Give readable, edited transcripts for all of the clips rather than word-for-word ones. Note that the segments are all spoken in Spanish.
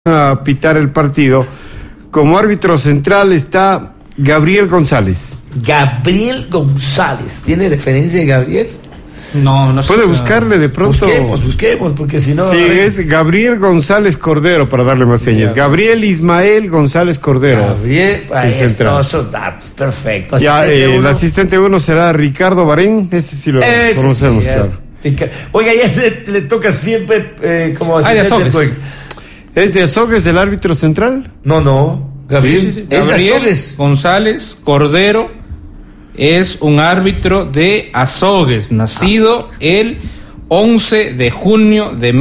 a pitar el partido. Como árbitro central está Gabriel González. Gabriel González. ¿Tiene referencia de Gabriel? No sé. Puede buscarle de pronto. Busquemos, porque si no... Sí, es Gabriel González Cordero, para darle más señas. Gabriel Ismael González Cordero. Gabriel, todos esos datos, perfecto. Ya, el asistente 1 será Ricardo Barén, ese sí lo conocemos, claro. Oiga, ya le toca siempre como asistente. ¿Es de Azogues el árbitro central? No. Gabriel, sí. Gabriel González Cordero es un árbitro de Azogues, nacido el 11 de junio de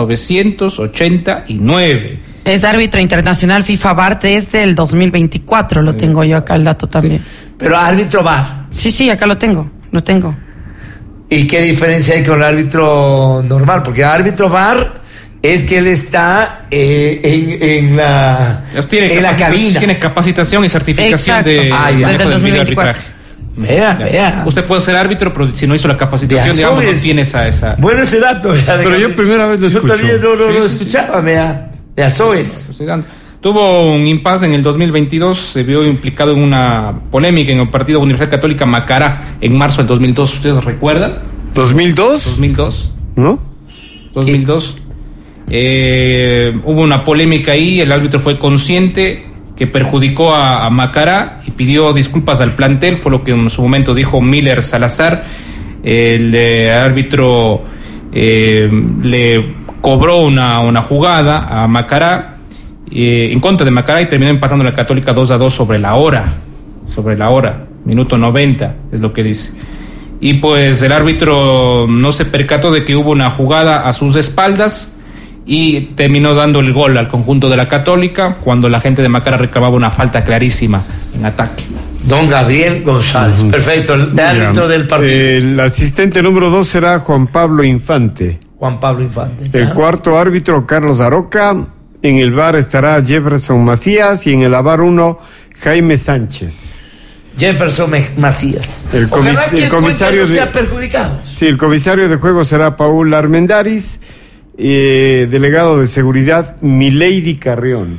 1989. Es árbitro internacional FIFA VAR desde el 2024, lo tengo yo acá el dato también. Sí. Pero árbitro VAR. Sí, acá lo tengo. ¿Y qué diferencia hay con el árbitro normal? Porque árbitro VAR es que él está en la cabina. Tiene capacitación y certificación desde el 2024. Vea. Usted puede ser árbitro, pero si no hizo la capacitación, digamos, no tiene esa... Bueno, ese dato. Pero yo primera vez lo escucho. Yo también no lo escuchaba, vea. De Azogues. Tuvo un impasse en el 2022, se vio implicado en una polémica en el partido Universidad Católica Macará en marzo del 2002. ¿Ustedes recuerdan? ¿2002? 2002. ¿No? 2002. Hubo una polémica ahí, el árbitro fue consciente que perjudicó a Macará y pidió disculpas al plantel, fue lo que en su momento dijo Miller Salazar. El árbitro le cobró una jugada a Macará en contra de Macará y terminó empatando la Católica 2-2 sobre la hora, minuto 90 es lo que dice. Y pues el árbitro no se percató de que hubo una jugada a sus espaldas y terminó dando el gol al conjunto de la Católica cuando la gente de Macará reclamaba una falta clarísima en ataque. Don Gabriel González, perfecto, el árbitro del partido. El asistente número 2 será Juan Pablo Infante. El cuarto árbitro, Carlos Aroca. En el VAR estará Jefferson Macías y en el AVAR 1, Jaime Sánchez. Jefferson Macías. El comisario sea perjudicado. Sí, el comisario de juego será Paul Armendáriz. Delegado de seguridad, Milady Carrión.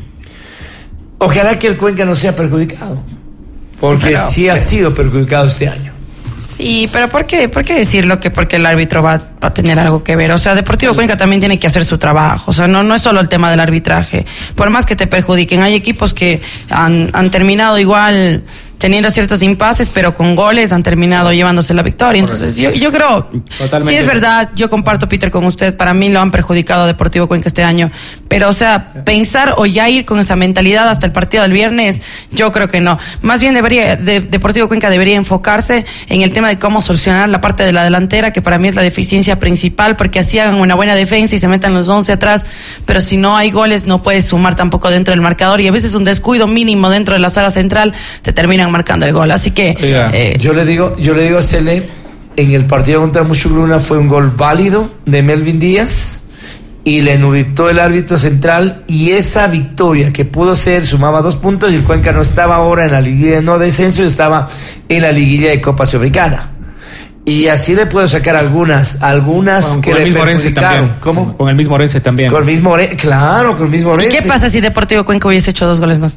Ojalá que el Cuenca no sea perjudicado, porque sí ha sido perjudicado este año. Sí, pero ¿por qué decirlo que porque el árbitro va a tener algo que ver? O sea, Deportivo Cuenca también tiene que hacer su trabajo. O sea, no es solo el tema del arbitraje. Por más que te perjudiquen, hay equipos que han terminado igual teniendo ciertos impases, pero con goles han terminado llevándose la victoria. Entonces, yo creo, sí es verdad, yo comparto, Peter, con usted, para mí lo han perjudicado a Deportivo Cuenca este año, pero, o sea, pensar o ya ir con esa mentalidad hasta el partido del viernes, yo creo que no. Más bien Deportivo Cuenca debería enfocarse en el tema de cómo solucionar la parte de la delantera, que para mí es la deficiencia principal, porque así hagan una buena defensa y se metan los 11 atrás, pero si no hay goles no puedes sumar tampoco dentro del marcador, y a veces un descuido mínimo dentro de la saga central te terminan marcando el gol, así que yo le digo a Cele, en el partido contra Muchugruna fue un gol válido de Melvin Díaz y le nubló el árbitro central, y esa victoria que pudo ser sumaba 2 puntos y el Cuenca no estaba ahora en la liguilla de no descenso, estaba en la liguilla de Copa Sudamericana. Y así le puedo sacar algunas que le perjudicaron. ¿Cómo? Con el mismo Orense también. Con el mismo Orense. ¿Y qué pasa si Deportivo Cuenca hubiese hecho 2 goles más?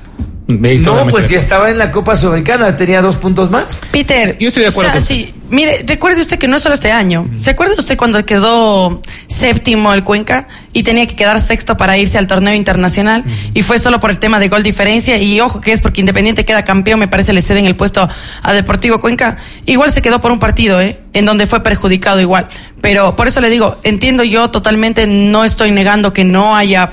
No, pues si estaba en la Copa Sudamericana, tenía 2 puntos más. Peter, yo estoy de acuerdo. Sí, mire, recuerde usted que no es solo este año. ¿Se acuerda usted cuando quedó séptimo el Cuenca y tenía que quedar sexto para irse al torneo internacional? Y fue solo por el tema de gol diferencia, y ojo que es porque Independiente queda campeón, me parece le ceden el puesto a Deportivo Cuenca. Igual se quedó por un partido, en donde fue perjudicado igual. Pero por eso le digo, entiendo yo totalmente, no estoy negando que no haya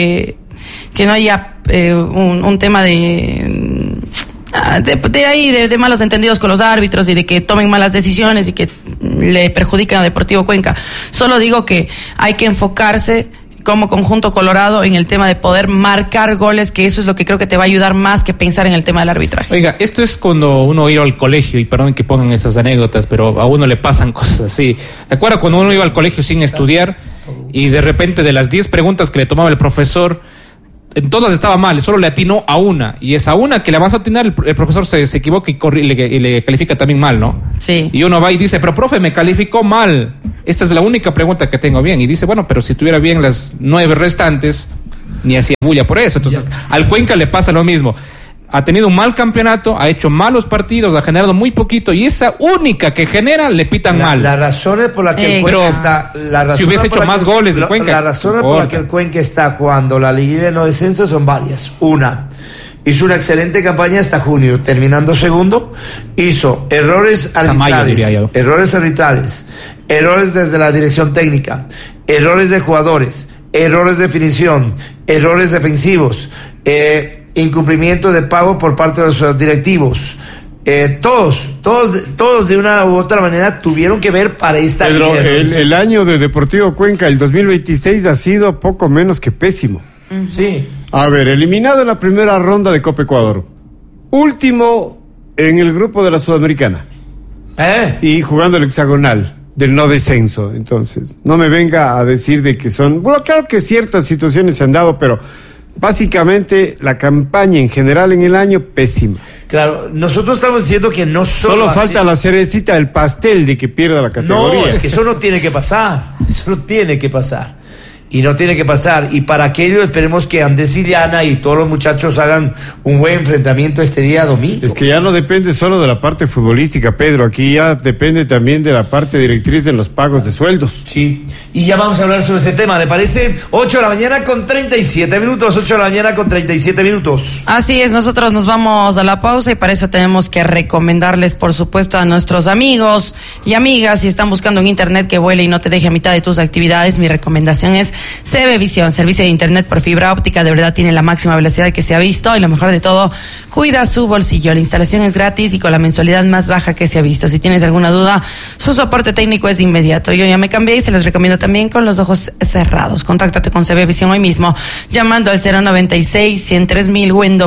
un tema de malos entendidos con los árbitros y de que tomen malas decisiones y que le perjudican a Deportivo Cuenca. Solo digo que hay que enfocarse como conjunto colorado en el tema de poder marcar goles, que eso es lo que creo que te va a ayudar más que pensar en el tema del arbitraje. Oiga, esto es cuando uno iba al colegio, y perdón que pongan esas anécdotas, pero a uno le pasan cosas así. ¿Se acuerda cuando uno iba al colegio sin estudiar y de repente de las 10 preguntas que le tomaba el profesor, en todas estaba mal, solo le atinó a una, y esa una que le vas a atinar, el profesor se equivoca y le califica también mal, ¿no? Sí. Y uno va y dice, pero profe, me calificó mal, esta es la única pregunta que tengo bien, y dice, bueno, pero si tuviera bien las 9 restantes, ni hacía bulla por eso. Entonces, al Cuenca le pasa lo mismo. Ha tenido un mal campeonato, ha hecho malos partidos, ha generado muy poquito, y esa única que genera le pitan mal. La razón es por la que el Cuenca está... si hubiese hecho más goles el Cuenca. La razón por la que el Cuenca está jugando la liguilla de no descenso son varias. Una, hizo una excelente campaña hasta junio, terminando segundo. Hizo errores arbitrales, errores desde la dirección técnica, errores de jugadores, errores de definición, errores defensivos, incumplimiento de pago por parte de los directivos. Todos de una u otra manera tuvieron que ver para esta... Pedro, el año de Deportivo Cuenca, el 2026, ha sido poco menos que pésimo. Sí. A ver, eliminado en la primera ronda de Copa Ecuador, último en el grupo de la Sudamericana, y jugando el hexagonal del no descenso. Entonces, no me venga a decir de que son... Bueno, claro que ciertas situaciones se han dado, pero básicamente la campaña en general en el año, pésima. Claro, nosotros estamos diciendo que no solo falta la cerecita del pastel de que pierda la categoría. No, es que eso no tiene que pasar. Eso no tiene que pasar. Y no tiene que pasar. Y para aquello esperemos que Andrés y Diana y todos los muchachos hagan un buen enfrentamiento este día domingo. Es que ya no depende solo de la parte futbolística, Pedro. Aquí ya depende también de la parte directriz de los pagos de sueldos. Sí. Y ya vamos a hablar sobre ese tema, ¿le parece? 8 de la mañana con 37 minutos. 8 de la mañana con 37 minutos. Así es, nosotros nos vamos a la pausa y para eso tenemos que recomendarles, por supuesto, a nuestros amigos y amigas, si están buscando en internet que vuele y no te deje a mitad de tus actividades, mi recomendación es CB Visión, servicio de internet por fibra óptica. De verdad tiene la máxima velocidad que se ha visto y lo mejor de todo, cuida su bolsillo. La instalación es gratis y con la mensualidad más baja que se ha visto. Si tienes alguna duda, su soporte técnico es inmediato. Yo ya me cambié y se los recomiendo también con los ojos cerrados. Contáctate con CB Visión hoy mismo llamando al 096-103,000 o en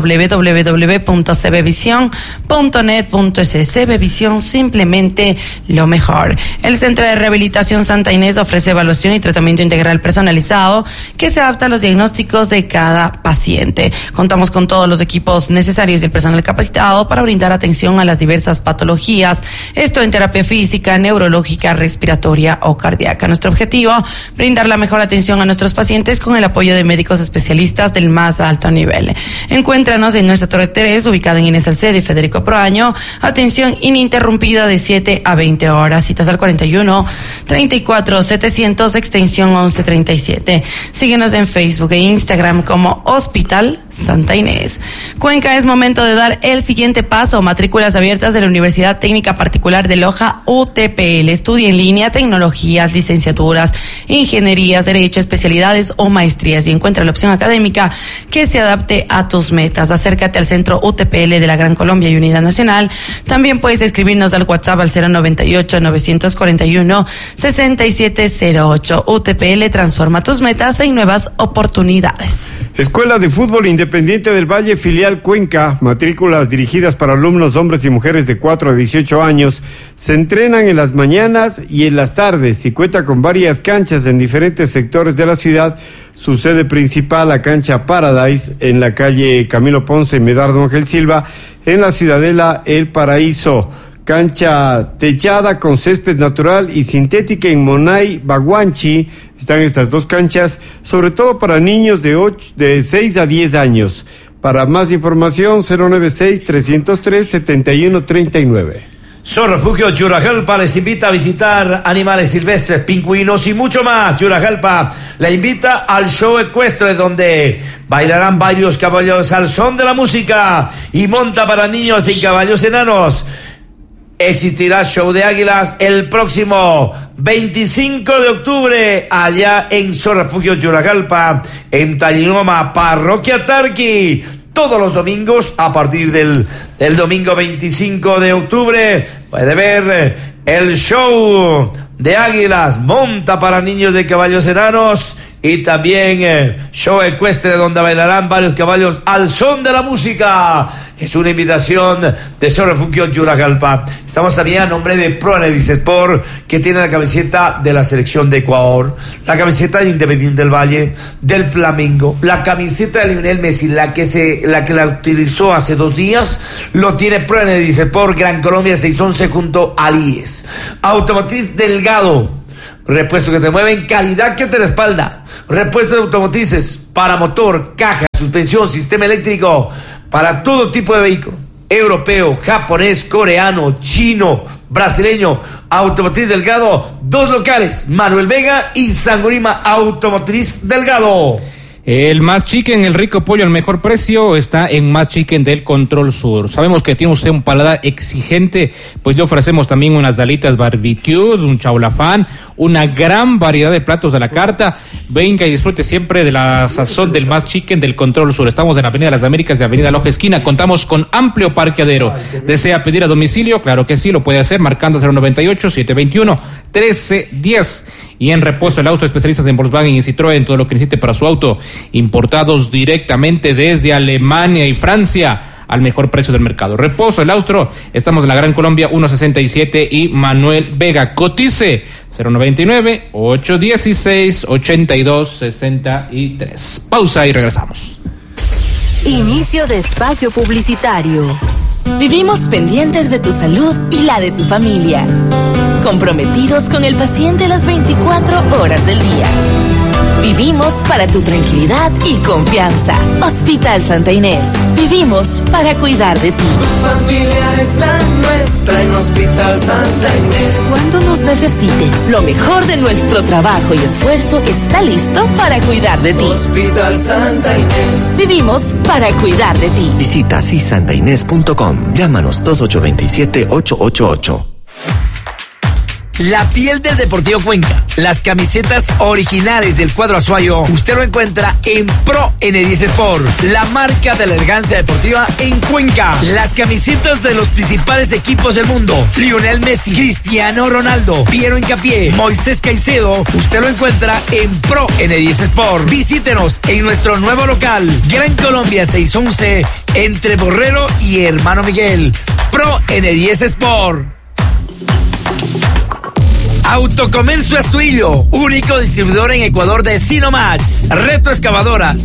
www.cbvision.net.es. CB Visión, simplemente lo mejor. El Centro de Rehabilitación Santa Inés ofrece evaluación y tratamiento integral personalizado que se adapta a los diagnósticos de cada paciente. Contamos con todos los equipos necesarios y el personal capacitado para brindar atención a las diversas patologías, esto en terapia física, neurológica, respiratoria o cardíaca. Nuestro objetivo, brindar la mejor atención a nuestros pacientes con el apoyo de médicos especialistas del más alto nivel. Encuéntranos en nuestra Torre Terés, ubicada en Inés Salcedo y Federico Proaño. Atención ininterrumpida de 7 a 20 horas. Citas al 41-34-700, extensión 1137. Síguenos en Facebook e Instagram como Hospital Santa Inés. Cuenca, es momento de dar el siguiente paso. Matrículas abiertas de la Universidad Técnica Particular de Loja, UTPL. Estudia en línea, tecnologías, licenciaturas, ingenierías, derecho, especialidades o maestrías y encuentra la opción académica que se adapte a tus metas. Acércate al Centro UTPL de la Gran Colombia y Unidad Nacional. También puedes escribirnos al WhatsApp al 098-941-6708. UTPL transforma tus metas en nuevas oportunidades. Escuela de Fútbol Independiente del Valle, filial Cuenca. Matrículas dirigidas para alumnos hombres y mujeres de 4 a 18 años. Se entrenan en las mañanas y en las tardes y cuenta con varias canchas en diferentes sectores de la ciudad. Su sede principal, la cancha Paradise, en la calle Camilo Ponce y Medardo Ángel Silva, en la Ciudadela El Paraíso. Cancha techada con césped natural y sintética en Monay, Baguanchi. Están estas dos canchas, sobre todo para niños de 6 a 10 años. Para más información, 096-303-7139. Zoorefugio Yurajalpa les invita a visitar animales silvestres, pingüinos y mucho más. Yurajalpa le invita al show ecuestre donde bailarán varios caballos al son de la música y monta para niños y caballos enanos. Existirá show de águilas el próximo 25 de octubre allá en Zoorefugio Yurajalpa, en Talinoma, Parroquia Tarqui. Todos los domingos a partir del domingo 25 de octubre puede ver el show de águilas, monta para niños de caballos enanos y también show ecuestre donde bailarán varios caballos al son de la música. Es una invitación de Zoorefugio Yurajalpa. Estamos también a nombre de ProEnerdis Sport, que tiene la camiseta de la selección de Ecuador, la camiseta de Independiente del Valle, del Flamengo, la camiseta de Lionel Messi, la que la utilizó hace 2 días, lo tiene ProEnerdis Sport, Gran Colombia 611 junto a IES. Automotriz Delgado, Repuesto que te mueve en calidad que te respalda. Repuestos automotrices para motor, caja, suspensión, sistema eléctrico, para todo tipo de vehículo. Europeo, japonés, coreano, chino, brasileño. Automotriz Delgado, 2 locales, Manuel Vega y Sangorima Automotriz Delgado. El Más Chicken, el rico pollo al mejor precio, está en Más Chicken del Control Sur. Sabemos que tiene usted un paladar exigente, pues le ofrecemos también unas alitas barbecue, un chaulafán, una gran variedad de platos de la carta. Venga y disfrute siempre de la sazón del Más Chicken del Control Sur. Estamos en la Avenida Las Américas y Avenida Loja Esquina. Contamos con amplio parqueadero. ¿Desea pedir a domicilio? Claro que sí, lo puede hacer marcando 098-721-1310. Y en Reposo el Auto, especialistas en Volkswagen y Citroën, todo lo que necesite para su auto, importados directamente desde Alemania y Francia al mejor precio del mercado. Reposo el Austro, estamos en la Gran Colombia 167 y Manuel Vega. Cotice 099-816-8263. Pausa y regresamos. Inicio de espacio publicitario. Vivimos pendientes de tu salud y la de tu familia. Comprometidos con el paciente las 24 horas del día. Vivimos para tu tranquilidad y confianza. Hospital Santa Inés. Vivimos para cuidar de ti. Tu familia es la nuestra en Hospital Santa Inés. Cuando nos necesites, lo mejor de nuestro trabajo y esfuerzo está listo para cuidar de ti. Hospital Santa Inés. Vivimos para cuidar de ti. Visita sisantainés.com. Llámanos 2827-888. La piel del Deportivo Cuenca. Las camisetas originales del cuadro azuayo usted lo encuentra en Pro N10 Sport, la marca de la elegancia deportiva en Cuenca. Las camisetas de los principales equipos del mundo: Lionel Messi, Cristiano Ronaldo, Piero Hincapié, Moisés Caicedo. Usted lo encuentra en Pro N10 Sport. Visítenos en nuestro nuevo local, Gran Colombia 611, entre Borrero y Hermano Miguel. Pro N10 Sport. Autocomercio Astuillo, único distribuidor en Ecuador de Sinomax, retroexcavadoras,